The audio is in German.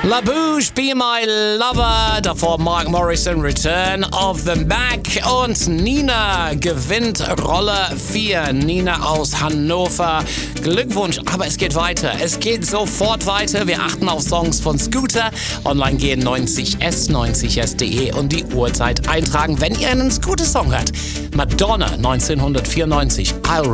La Bouche, Be My Lover, davor Mark Morrison, Return of the Mac und Nina gewinnt Rolle 4. Nina aus Hannover. Glückwunsch, aber es geht weiter. Es geht sofort weiter. Wir achten auf Songs von Scooter. Online gehen 90s90s.de und die Uhrzeit eintragen, wenn ihr einen Scooter-Song hört. Madonna 1994, I'll